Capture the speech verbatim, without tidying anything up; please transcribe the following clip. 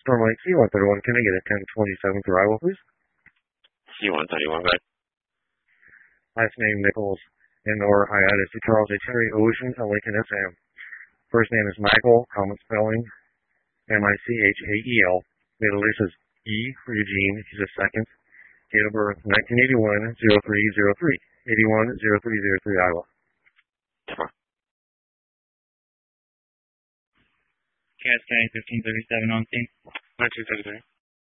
Storm Lake C one thirty-one, can I get a ten twenty-seven for Iowa, please? C one thirty-one, right? Last name Nichols, and or Hiatus to Charles A. Terry Ocean, and Lincoln S M. First name is Michael, common spelling, M I C H A E L. Middle name is E for Eugene, he's a second. Date of birth, nineteen eighty-one, oh three oh three. eighty-one, oh three oh three, Iowa. Cascade fifteen thirty-seven on scene. nineteen thirty-three.